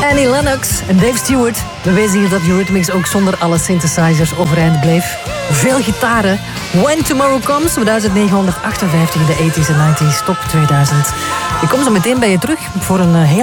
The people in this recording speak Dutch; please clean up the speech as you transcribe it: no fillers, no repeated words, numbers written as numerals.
Annie Lennox en Dave Stewart bewezen hier dat Eurythmics ook zonder alle synthesizers overeind bleef. Veel gitaren. When Tomorrow Comes, 1958 in de 80s en 90s, top 2000. Ik kom zo meteen bij je terug voor een heel